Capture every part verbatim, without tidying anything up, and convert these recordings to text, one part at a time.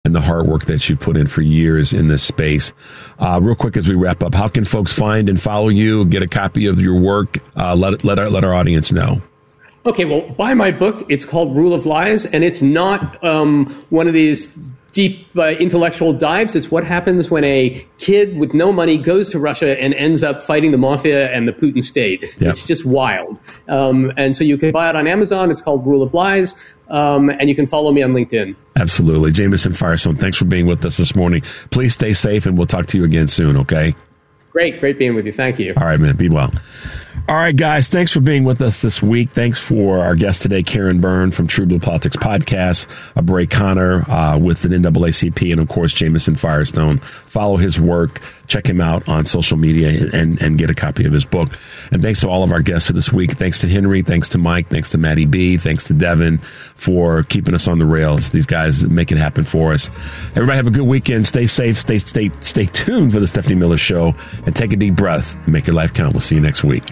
and the hard work that you put in for years in this space. Uh, real quick as we wrap up, how can folks find and follow you, get a copy of your work? Uh, let, let, our, let our audience know. Okay, well, buy my book. It's called Rule of Lies, and it's not um, one of these deep uh, intellectual dives. It's what happens when a kid with no money goes to Russia and ends up fighting the mafia and the Putin state. Yep. It's just wild. Um, and so you can buy it on Amazon. It's called Rule of Lies. Um, and you can follow me on LinkedIn. Absolutely. Jamison Firestone, thanks for being with us this morning. Please stay safe, and we'll talk to you again soon, okay? Great. Great being with you. Thank you. All right, man. Be well. All right, guys, thanks for being with us this week. Thanks for our guest today, Karen Byrne from True Blue Politics Podcast, uh, Bray Connor uh, with the N double A C P, and, of course, Jamison Firestone. Follow his work. Check him out on social media and, and get a copy of his book. And thanks to all of our guests for this week. Thanks to Henry. Thanks to Mike. Thanks to Maddie B. Thanks to Devin for keeping us on the rails. These guys make it happen for us. Everybody have a good weekend. Stay safe. Stay, stay, stay tuned for the Stephanie Miller Show. And take a deep breath and make your life count. We'll see you next week.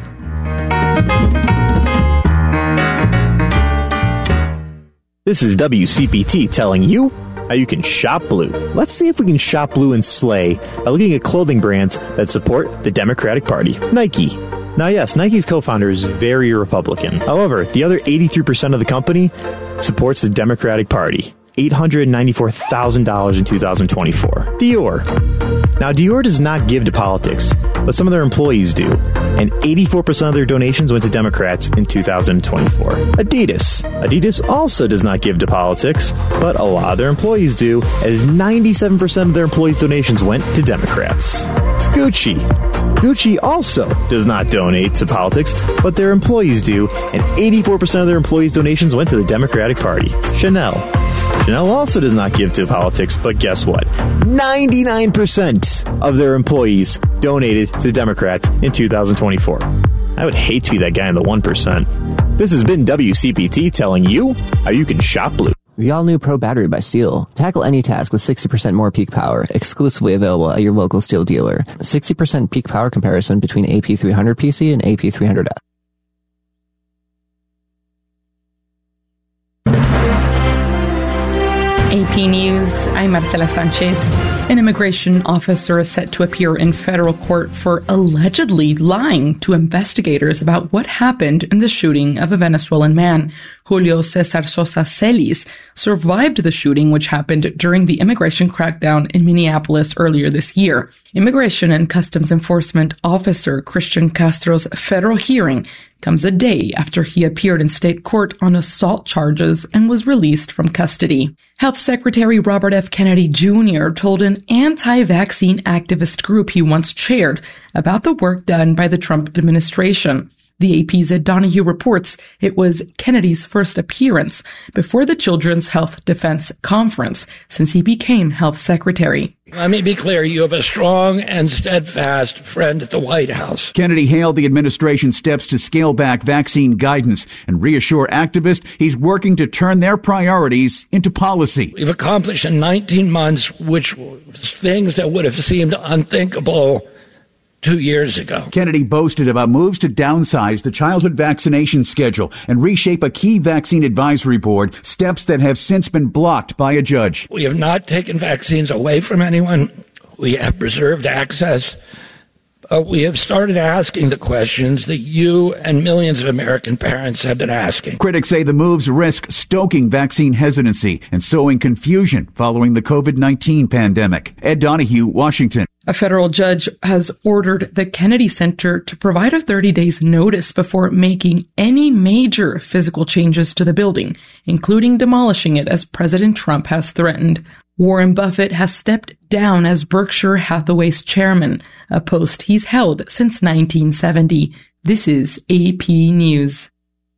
This is W C P T telling you how you can shop blue. Let's see if we can shop blue and slay by looking at clothing brands that support the Democratic Party. Nike. Now, yes, Nike's co-founder is very Republican. However, the other eighty-three percent of the company supports the Democratic Party. eight hundred ninety-four thousand dollars in two thousand twenty-four. Dior. Now, Dior does not give to politics, but some of their employees do, and eighty-four percent of their donations went to Democrats in two thousand twenty-four. Adidas. Adidas also does not give to politics, but a lot of their employees do, as ninety-seven percent of their employees' donations went to Democrats. Gucci. Gucci also does not donate to politics, but their employees do, and eighty-four percent of their employees' donations went to the Democratic Party. Chanel. Chanel also does not give to politics, but guess what? ninety-nine percent of their employees donated to Democrats in two thousand twenty-four. I would hate to be that guy in the one percent. This has been W C P T telling you how you can shop blue. The all-new Pro Battery by Steel. Tackle any task with sixty percent more peak power, exclusively available at your local Steel dealer. sixty percent peak power comparison between A P three hundred P C and A P three hundred S. A P News, I'm Marcela Sanchez. An immigration officer is set to appear in federal court for allegedly lying to investigators about what happened in the shooting of a Venezuelan man. Julio Cesar Sosa Celis survived the shooting, which happened during the immigration crackdown in Minneapolis earlier this year. Immigration and Customs Enforcement Officer Christian Castro's federal hearing comes a day after he appeared in state court on assault charges and was released from custody. Health Secretary Robert F. Kennedy Junior told an anti-vaccine activist group he once chaired about the work done by the Trump administration. The A P's Ed Donahue reports it was Kennedy's first appearance before the Children's Health Defense Conference since he became health secretary. Let me be clear, you have a strong and steadfast friend at the White House. Kennedy hailed the administration's steps to scale back vaccine guidance and reassure activists he's working to turn their priorities into policy. We've accomplished in nineteen months, which was things that would have seemed unthinkable two years ago. Kennedy boasted about moves to downsize the childhood vaccination schedule and reshape a key vaccine advisory board, steps that have since been blocked by a judge. We have not taken vaccines away from anyone. We have preserved access. Uh, we have started asking the questions that you and millions of American parents have been asking. Critics say the moves risk stoking vaccine hesitancy and sowing confusion following the COVID nineteen pandemic. Ed Donahue, Washington. A federal judge has ordered the Kennedy Center to provide a thirty days notice before making any major physical changes to the building, including demolishing it as President Trump has threatened. Warren Buffett has stepped down as Berkshire Hathaway's chairman, a post he's held since nineteen seventy. This is A P News.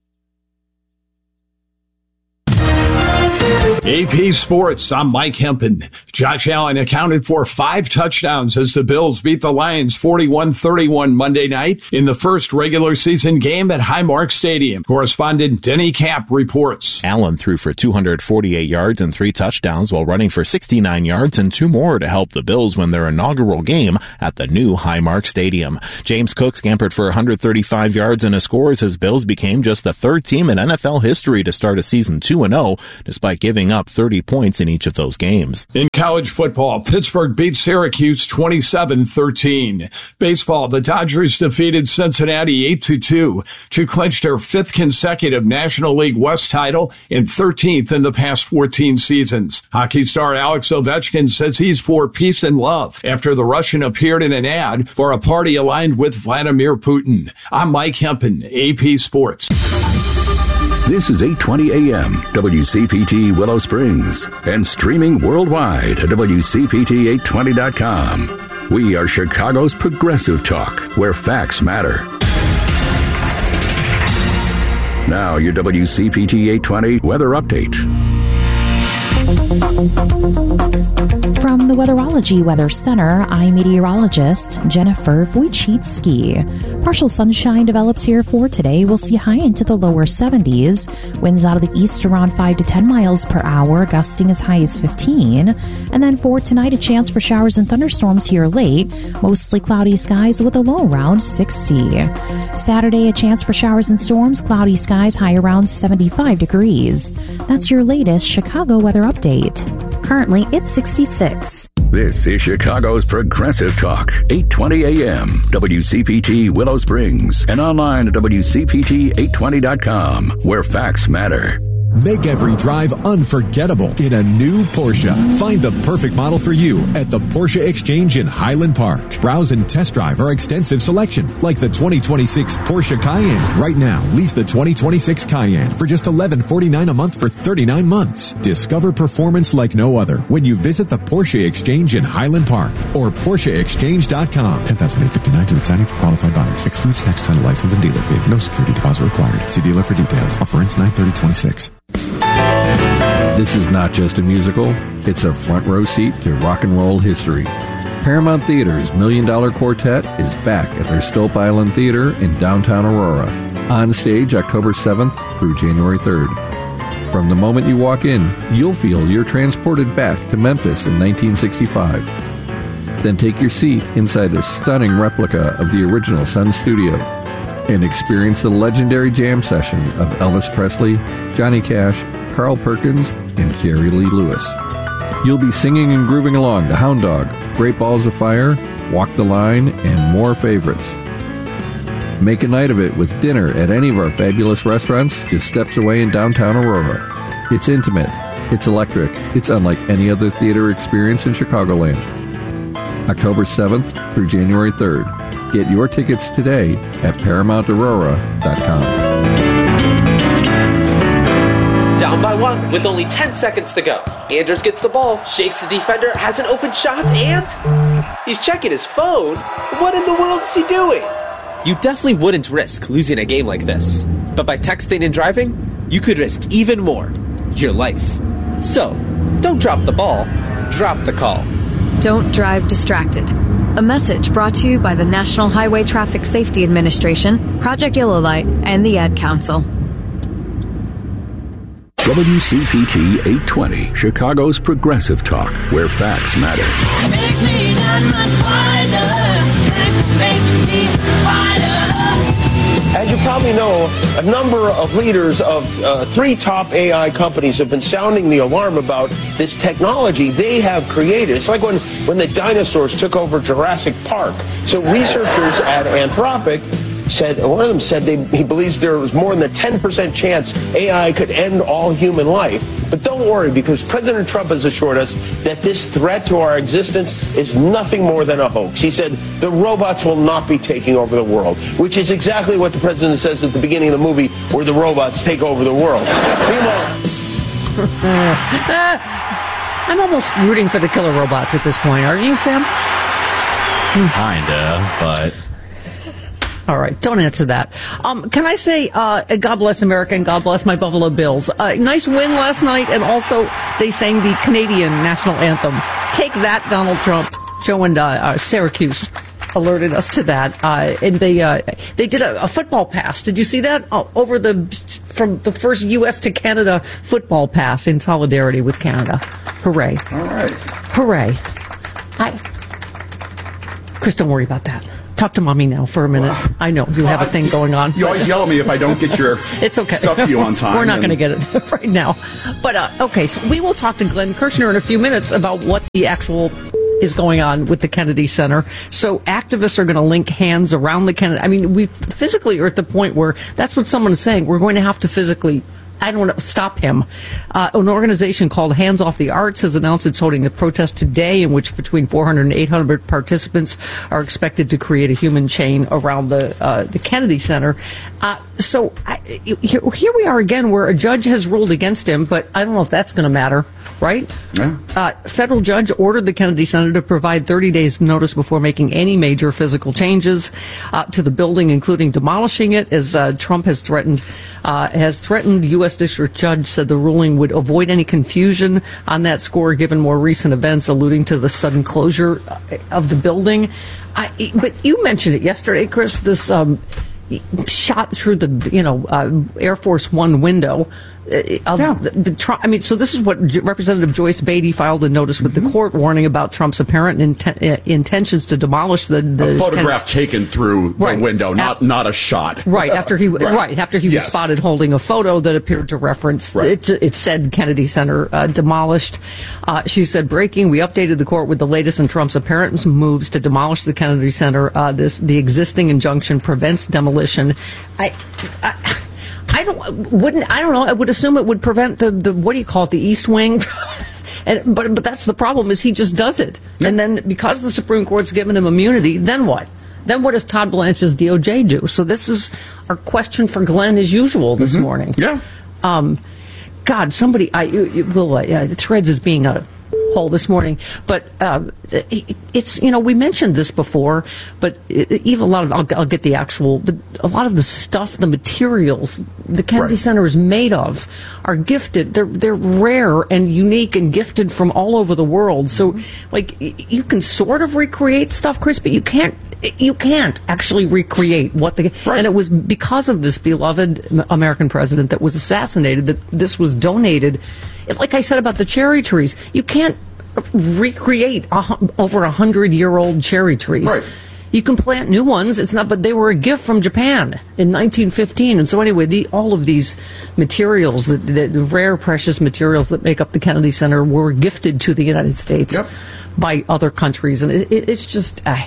A P Sports, I'm Mike Hempen. Josh Allen accounted for five touchdowns as the Bills beat the Lions forty-one thirty-one Monday night in the first regular season game at Highmark Stadium. Correspondent Denny Camp reports. Allen threw for two hundred forty-eight yards and three touchdowns while running for sixty-nine yards and two more to help the Bills win their inaugural game at the new Highmark Stadium. James Cook scampered for one hundred thirty-five yards and a score as his Bills became just the third team in N F L history to start a season two and oh, despite giving giving up thirty points in each of those games. In college football, Pittsburgh beat Syracuse twenty-seven thirteen. Baseball, the Dodgers defeated Cincinnati eight to two to clinch their fifth consecutive National League West title and thirteenth in the past fourteen seasons. Hockey star Alex Ovechkin says he's for peace and love after the Russian appeared in an ad for a party aligned with Vladimir Putin. I'm Mike Hempen, A P Sports. This is eight twenty A M, W C P T Willow Springs, and streaming worldwide at W C P T eight twenty dot com. We are Chicago's progressive talk, where facts matter. Now, your W C P T eight twenty weather update. From the Weatherology Weather Center, I'm meteorologist Jennifer Wojcicki. Partial sunshine develops here for today. We'll see high into the lower seventies. Winds out of the east around five to ten miles per hour, gusting as high as fifteen. And then for tonight, a chance for showers and thunderstorms here late. Mostly cloudy skies with a low around sixty. Saturday, a chance for showers and storms, cloudy skies, high around seventy-five degrees. That's your latest Chicago weather update. Currently, it's sixty-six. This is Chicago's Progressive Talk, eight twenty A M, W C P T Willow Springs, and online at W C P T eight twenty dot com, where facts matter. Make every drive unforgettable in a new Porsche. Find the perfect model for you at the Porsche Exchange in Highland Park. Browse and test drive our extensive selection, like the twenty twenty-six Porsche Cayenne. Right now, lease the twenty twenty-six Cayenne for just eleven forty-nine a month for thirty-nine months. Discover performance like no other when you visit the Porsche Exchange in Highland Park or Porsche Exchange dot com. ten thousand eight hundred fifty-nine to exciting for qualified buyers. Excludes tax, title, license, and dealer fee. No security deposit required. See dealer for details. Offer ends nine thirty twenty-six. This is not just a musical, it's a front row seat to rock and roll history. Paramount Theater's Million Dollar Quartet is back at their Stope Island Theater in downtown Aurora. On stage October seventh through January third. From the moment you walk in, you'll feel you're transported back to Memphis in nineteen sixty-five. Then take your seat inside a stunning replica of the original Sun Studio and experience the legendary jam session of Elvis Presley, Johnny Cash, Carl Perkins, and Jerry Lee Lewis. You'll be singing and grooving along to Hound Dog, Great Balls of Fire, Walk the Line, and more favorites. Make a night of it with dinner at any of our fabulous restaurants just steps away in downtown Aurora. It's intimate, it's electric, it's unlike any other theater experience in Chicagoland. October seventh through January third. Get your tickets today at paramount aurora dot com. Down by one with only ten seconds to go. Anders gets the ball, shakes the defender, has an open shot, and he's checking his phone. What in the world is he doing? You definitely wouldn't risk losing a game like this. But by texting and driving, you could risk even more. Your life. So, don't drop the ball. Drop the call. Don't drive distracted. A message brought to you by the National Highway Traffic Safety Administration, Project Yellow Light, and the Ad Council. W C P T eight twenty, Chicago's Progressive Talk, where facts matter. Makes me that much wiser. Makes me wiser. As you probably know, a number of leaders of uh, three top A I companies have been sounding the alarm about this technology they have created. It's like when, when the dinosaurs took over Jurassic Park. So researchers at Anthropic said, one of them said they, he believes there was more than a ten percent chance A I could end all human life. But don't worry, because President Trump has assured us that this threat to our existence is nothing more than a hoax. He said the robots will not be taking over the world, which is exactly what the president says at the beginning of the movie where the robots take over the world. Meanwhile, I'm almost rooting for the killer robots at this point, aren't you, Sam? Kinda, but... All right, don't answer that. Um, can I say, uh, God bless America and God bless my Buffalo Bills. Uh, nice win last night, and also they sang the Canadian national anthem. Take that, Donald Trump. Joe and uh, uh, Syracuse alerted us to that. Uh, and they uh, they did a, a football pass. Did you see that? Uh, over the, from the first U S to Canada football pass in solidarity with Canada. Hooray. All right. Hooray. I, Chris, don't worry about that. talk to mommy now for a minute. I know you have a thing going on. You always yell at me if I don't get your it's okay. stuff to you on time. We're not and- going to get it right now. But, uh, okay, so we will talk to Glenn Kirshner in a few minutes about what the actual is going on with the Kennedy Center. So activists are going to link hands around the Kennedy. I mean, we physically are at the point where that's what someone is saying. We're going to have to physically, I don't want to stop him. Uh, an organization called Hands Off the Arts has announced it's holding a protest today in which between four hundred and eight hundred participants are expected to create a human chain around the uh, the Kennedy Center. Uh, so I, here, here we are again where a judge has ruled against him, but I don't know if that's going to matter, right? Yeah. Uh, federal judge ordered the Kennedy Center to provide thirty days notice before making any major physical changes uh, to the building, including demolishing it, as uh, Trump has threatened. Uh, has threatened. U S District Judge said the ruling would avoid any confusion on that score, given more recent events alluding to the sudden closure of the building. I, but you mentioned it yesterday, Chris. This um, shot through the you know uh, Air Force One window. Of Yeah. the, the Trump, I mean, so this is what J- Representative Joyce Beatty filed a notice with Mm-hmm. the court warning about Trump's apparent inten- uh, intentions to demolish the, the A photograph Kennedy- taken through the Right. window, not not a shot. Right after he Right. right, after he was Yes. spotted holding a photo that appeared to reference Right. it, it said Kennedy Center uh, demolished. Uh, she said, "Breaking: we updated the court with the latest in Trump's apparent moves to demolish the Kennedy Center. Uh, this the existing injunction prevents demolition." I. I I don't wouldn't I don't know. I would assume it would prevent the, the what do you call it, the East Wing, and but but that's the problem is he just does it, and then because the Supreme Court's given him immunity, then what? Then what does Todd Blanche's D O J do? So this is our question for Glenn as usual this Mm-hmm. morning. Yeah. Um, God, somebody I you, you will uh, yeah, Threads is being a hole this morning, but um, it, it's you know we mentioned this before, but it, even a lot of I'll, I'll get the actual, but a lot of the stuff, the materials the Kennedy Right. Center is made of are gifted. They're they're rare and unique and gifted from all over the world. So like y- you can sort of recreate stuff, Chris, but you can't. You can't actually recreate what the and it was because of this beloved American president that was assassinated that this was donated. Like I said about the cherry trees, you can't recreate a, hu- over a hundred year old cherry trees. Right. You can plant new ones. It's not, but they were a gift from Japan in nineteen fifteen. And so anyway, the, all of these materials, the, the rare, precious materials that make up the Kennedy Center, were gifted to the United States Yep. by other countries, and it, it, it's just. Uh,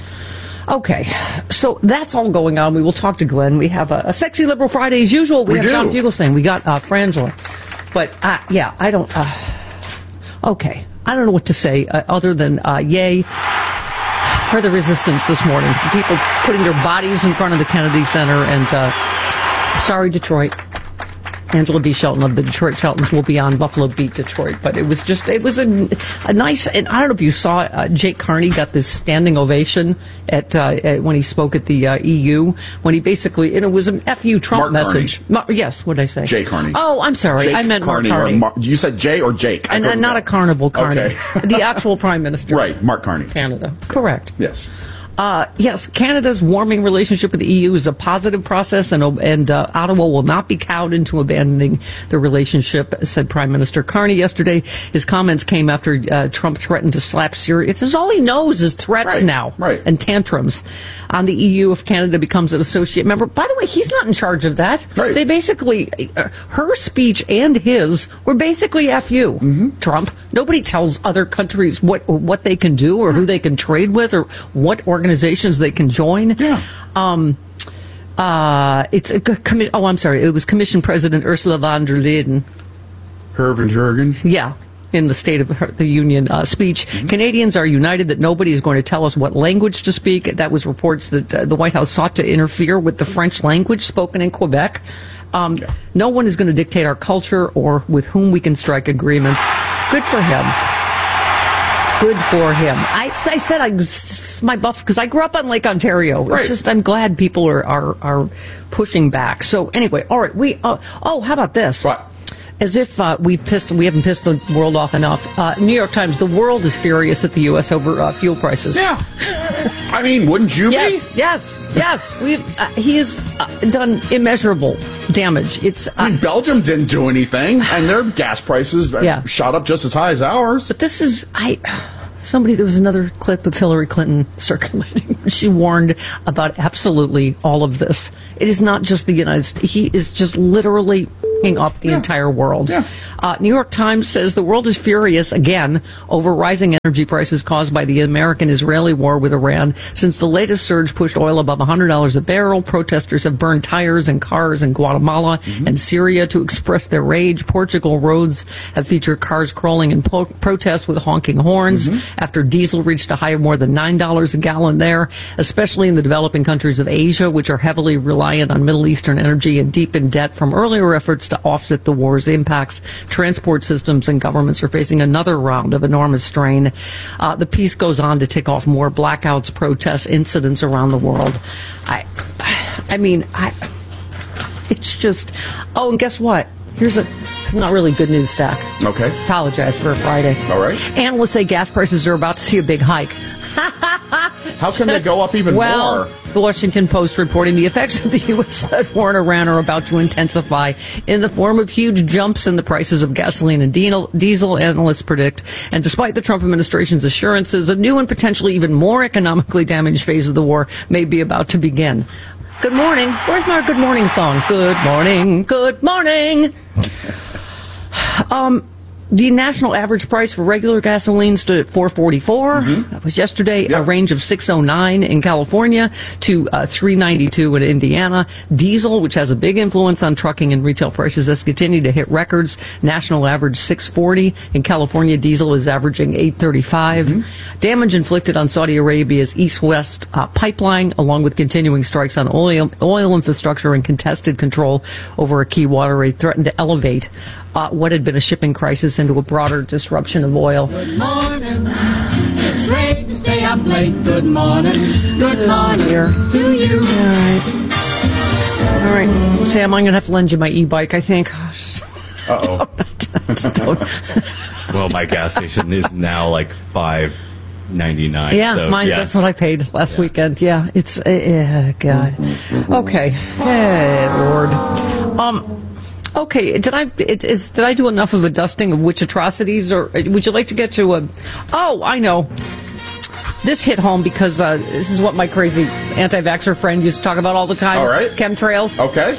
Okay, so that's all going on. We will talk to Glenn. We have a, a Sexy Liberal Friday as usual. We, We have do. John Fugelsang. We got uh, Frangela. But, uh, yeah, I don't... Uh, okay, I don't know what to say uh, other than uh, yay for the resistance this morning. People putting their bodies in front of the Kennedy Center. And uh, sorry, Detroit. Angela B. Shelton of the Detroit Sheltons will be on Buffalo Beat Detroit. But it was just, it was a, a nice, and I don't know if you saw, uh, Jake Carney got this standing ovation at, uh, at when he spoke at the uh, E U, when he basically, and it was an F U Trump Mark message. Ma- yes, what did I say? Jay Carney. Oh, I'm sorry. Jake I meant Carney. Mark Carney. Or Mar- you said Jay or Jake? I and, couldn't and not tell. a carnival Carney. Okay. The actual Prime Minister. Right, Mark Carney. Canada. Correct. Yes. Uh, yes, Canada's warming relationship with the E U is a positive process, and, and uh, Ottawa will not be cowed into abandoning the relationship, said Prime Minister Carney yesterday. His comments came after uh, Trump threatened to slap Syria. It's all he knows is threats Right, now right. and tantrums on the E U if Canada becomes an associate member. By the way, he's not in charge of that. Right. They basically, uh, her speech and his were basically F U, Mm-hmm. Trump. Nobody tells other countries what what they can do or who they can trade with or what organizations they can join. Yeah. Um, uh, it's a commi- oh, I'm sorry. It was Commission President Ursula von der Leyen. Herven Jurgen. Yeah. In the State of the Union uh, speech, Mm-hmm. Canadians are united that nobody is going to tell us what language to speak. That was reports that uh, the White House sought to interfere with the French language spoken in Quebec. Um, Yeah. No one is going to dictate our culture or with whom we can strike agreements. Good for him. Good for him. I, I said I it's my buff because I grew up on Lake Ontario. It's Right. just I'm glad people are, are are pushing back. So anyway, all right. We uh, oh, how about this? What? As if uh, we've pissed, we haven't pissed the world off enough. Uh, New York Times: the world is furious at the U S over uh, fuel prices. Yeah. I mean, wouldn't you Yes, be? yes, yes. We've uh, he has uh, done immeasurable damage. It's uh, I mean, Belgium didn't do anything, and their gas prices uh, Yeah. shot up just as high as ours. But this is I. somebody, there was another clip of Hillary Clinton circulating. She warned about absolutely all of this. It is not just the United States. He is just literally up the yeah. entire world. Yeah. Uh, New York Times says the world is furious again over rising energy prices caused by the American-Israeli war with Iran. Since the latest surge pushed oil above one hundred dollars a barrel, protesters have burned tires and cars in Guatemala mm-hmm. and Syria to express their rage. Portugal roads have featured cars crawling in po- protest with honking horns mm-hmm. after diesel reached a high of more than nine dollars a gallon there, especially in the developing countries of Asia, which are heavily reliant on Middle Eastern energy and deep in debt from earlier efforts to offset the war's impacts. Transport systems and governments are facing another round of enormous strain. Uh, the piece goes on to tick off more blackouts, protests, incidents around the world. I, I mean, I, it's just. Oh, and guess what? Here's a. It's not really good news, Stack. Okay. Apologize for a Friday. All right. Analysts say gas prices are about to see a big hike. How can they go up even well, more? The Washington Post reporting the effects of the U S-led war in Iran are about to intensify in the form of huge jumps in the prices of gasoline and diesel, analysts predict. And despite the Trump administration's assurances, a new and potentially even more economically damaged phase of the war may be about to begin. Good morning. Where's my good morning song? Good morning. Good morning. Um... The national average price for regular gasoline stood at four forty-four. Mm-hmm. That was yesterday. Yep. A range of six oh nine in California to uh, three ninety-two in Indiana. Diesel, which has a big influence on trucking and retail prices, has continued to hit records. National average six forty. In California, diesel is averaging eight thirty-five. Mm-hmm. Damage inflicted on Saudi Arabia's east-west uh, pipeline, along with continuing strikes on oil, oil infrastructure and contested control over a key waterway, threatened to elevate Uh, what had been a shipping crisis into a broader disruption of oil. Good morning. It's great to stay up late. Good morning. Good morning oh, to you. All right. All right. Sam, I'm going to have to lend you my e-bike, I think. Uh-oh. Well, my gas station is now like five ninety-nine. Yeah, so, mine, yes. That's what I paid last yeah. weekend. Yeah, it's, uh, yeah, God. Okay. Hey, Lord. Um... Okay, did I it, is, did I do enough of a dusting of which atrocities, or would you like to get to a... Oh, I know. This hit home because uh, this is what my crazy anti-vaxxer friend used to talk about all the time. All right. Chemtrails. Okay.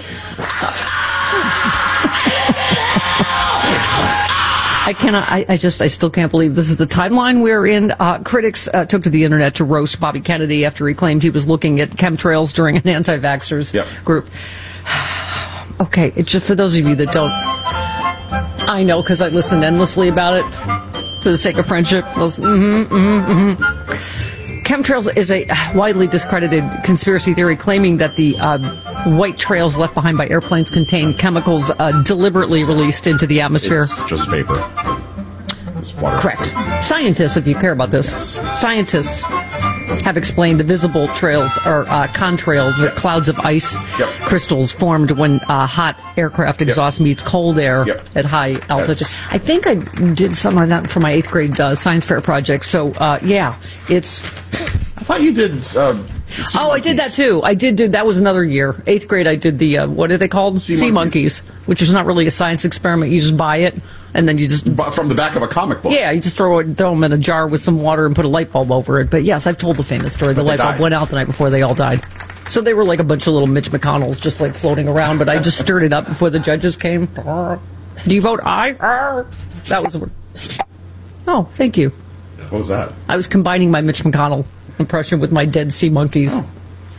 I cannot, I, I just, I still can't believe this is the timeline we're in. Uh, critics uh, took to the internet to roast Bobby Kennedy after he claimed he was looking at chemtrails during an anti-vaxxers yep. group. Okay, it's just for those of you that don't, I know because I listened endlessly about it for the sake of friendship. Mm-hmm, mm-hmm, mm-hmm. Chemtrails is a widely discredited conspiracy theory claiming that the uh, white trails left behind by airplanes contain chemicals uh, deliberately released into the atmosphere. It's just paper. It's water. Correct. Scientists, if you care about this, yes. Scientists have explained the visible trails are uh, contrails, yep. clouds of ice yep. crystals formed when uh, hot aircraft exhaust yep. meets cold air yep. at high altitude. That's... I think I did some of that for my eighth grade uh, science fair project. So, uh, yeah, it's... I thought you did... Uh, oh, monkeys. I did that too. I did do... That was another year. Eighth grade, I did the... Uh, what are they called? Sea, sea monkeys. monkeys. Which is not really a science experiment. You just buy it, and then you just... From the back of a comic book. Yeah, you just throw, it, throw them in a jar with some water and put a light bulb over it. But yes, I've told the famous story. The but light bulb went out the night before they all died. So they were like a bunch of little Mitch McConnells just like floating around, but I just stirred it up before the judges came. Do you vote aye? That was... Oh, thank you. What was that? I was combining my Mitch McConnell impression with my dead sea monkeys. Oh.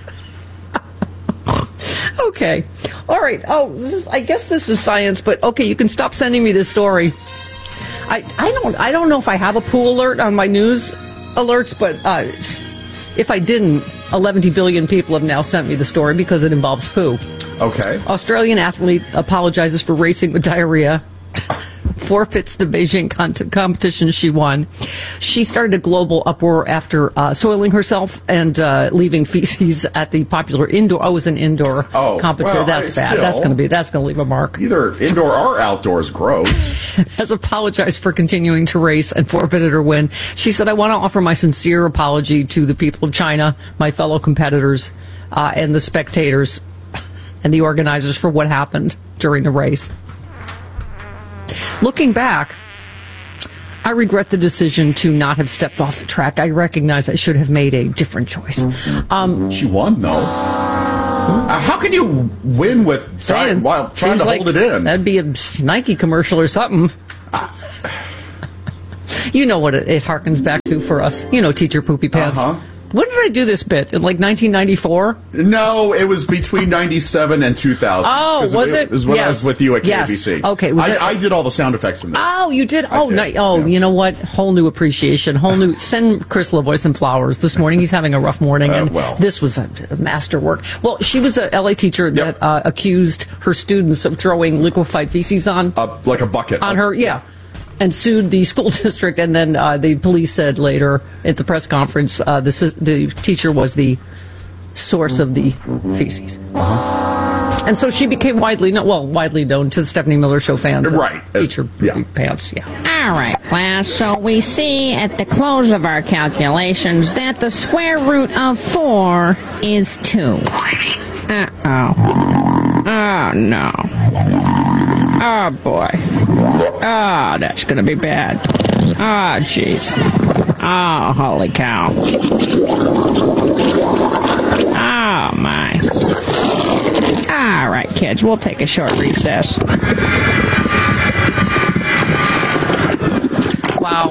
Okay. All right. Oh, this is, I guess this is science, but okay, you can stop sending me this story. I, I don't I don't know if I have a poo alert on my news alerts, but uh, if I didn't, eleven billion people have now sent me the story because it involves poo. Okay. Australian athlete apologizes for racing with diarrhea. Forfeits the Beijing con- competition she won. She started a global uproar after uh, soiling herself and uh, leaving feces at the popular indoor. Oh, it was an indoor oh, competition. Well, that's I bad. Still, that's going to be. That's going to leave a mark. Either indoor or outdoors, gross. Has apologized for continuing to race and forfeited her win. She said, "I want to offer my sincere apology to the people of China, my fellow competitors, uh, and the spectators, and the organizers for what happened during the race." Looking back, I regret the decision to not have stepped off the track. I recognize I should have made a different choice. Um, she won, though. Uh, how can you win with trying, while trying to like hold it in? That'd be a Nike commercial or something. You know what it, it harkens back to for us. You know, Teacher Poopy Pants. Uh-huh. When did I do this bit? In like nineteen ninety-four? No, it was between ninety-seven and two thousand. Oh, was it? It was when yes. I was with you at yes. K B C. Okay. Was I, it, I did all the sound effects in this. Oh, you did? I Oh, did, ni- oh, yes. You know what? Whole new appreciation. Whole new. Send Chris LaVoy some flowers this morning. He's having a rough morning, Uh, and well. this was a, a masterwork. Well, she was a L A teacher that uh, accused her students of throwing liquefied feces on Uh, like a bucket. on her. Yeah. And sued the school district, and then uh, the police said later at the press conference uh, the, the teacher was the source of the feces. Uh-huh. And so she became widely known, well, widely known to the Stephanie Miller Show fans. as Right. Teacher Yeah. Poopy Pants, yeah. All right, class. So we see at the close of our calculations that the square root of four is two. Uh-oh. Oh, no. Oh, boy. Oh, that's going to be bad. Oh, jeez. Oh, holy cow. Oh, my. All right, kids, we'll take a short recess. Wow.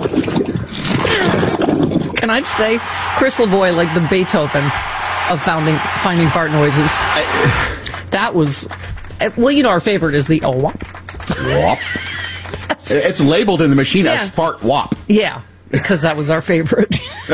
Can I say, Chris LaVoy, like the Beethoven of founding, finding fart noises. That was, well, you know, our favorite is the oh wop. Wop. It's labeled in the machine Yeah. as fart wop. Yeah, because that was our favorite.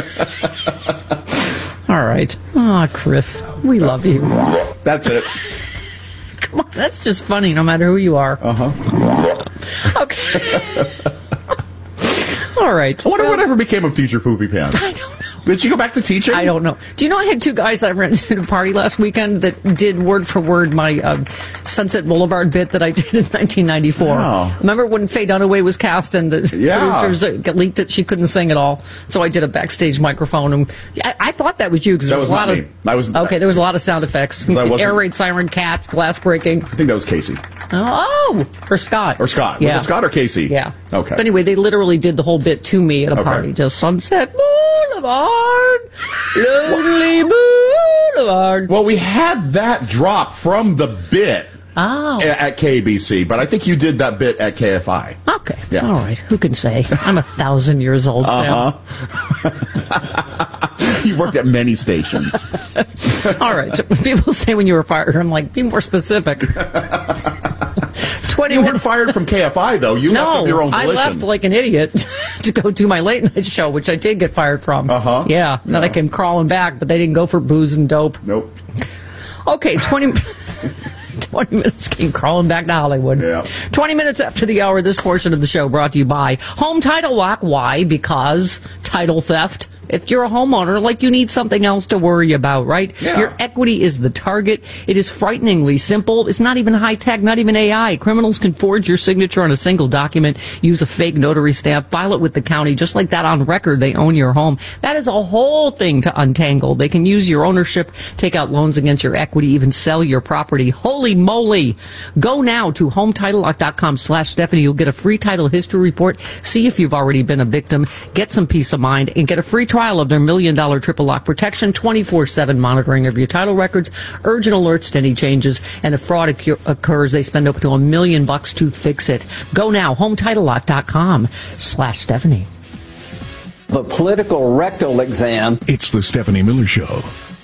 All right. Oh, Chris, we love you. That's it. Come on, that's just funny no matter who you are. Uh-huh. Okay. All right. I wonder well, whatever became of Teacher Poopy Pants. I don't know. Did she go back to teaching? I don't know. Do you know I had two guys that I rented at a party last weekend that did word for word my uh, Sunset Boulevard bit that I did in nineteen ninety-four? Oh. Remember when Faye Dunaway was cast and the Yeah. producers uh, leaked that she couldn't sing at all? So I did a backstage microphone. And I, I thought that was you because That there was, was a lot not of. me. I was- okay, there was a lot of sound effects. 'Cause I wasn't- Air raid siren, cats, glass breaking. I think that was Casey. Oh, or Scott. Or Scott. Yeah. Was it Scott or Casey? Yeah. Okay. But anyway, they literally did the whole bit to me at a Okay. party. Just Sunset Boulevard, Lonely Boulevard. Well, we had that drop from the bit Oh. a- at K B C, but I think you did that bit at K F I. Okay. Yeah. All right. Who can say? I'm a thousand years old, Uh Sam. huh. You worked at many stations. All right. People say when you were fired, I'm like, be more specific. You weren't fired from K F I, though. You no, left of your own I volition. left like an idiot to go do my late night show, which I did get fired from. Uh-huh. Yeah. And then I came crawling back, but they didn't go for booze and dope. Nope. Okay, twenty, twenty minutes came crawling back to Hollywood. Yeah. twenty minutes after the hour, this portion of the show brought to you by Home Title Lock. Why? Because title theft. If you're a homeowner, like, you need something else to worry about, right? Yeah. Your equity is the target. It is frighteningly simple. It's not even high tech, not even A I. Criminals can forge your signature on a single document, use a fake notary stamp, file it with the county, just like that on record. They own your home. That is a whole thing to untangle. They can use your ownership, take out loans against your equity, even sell your property. Holy moly. Go now to HometitleLock.com slash Stephanie. You'll get a free title history report. See if you've already been a victim. Get some peace of mind and get a free trial of their million dollar triple lock protection, twenty-four seven monitoring of your title records, urgent alerts to any changes, and if fraud occur- occurs, they spend up to a million bucks to fix it. Go now, HometitleLock.com slash Stephanie. The political rectal exam. It's the Stephanie Miller Show.